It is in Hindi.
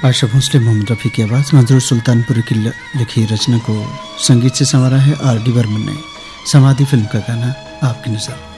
आशा भोसले मोहम्मद रफ़ी की आवाज़ मंजूर सुल्तानपुरी की लिखी रचना को संगीत से संवारा है आर डी बर्मन ने। समाधि फिल्म का गाना आपकी नज़र।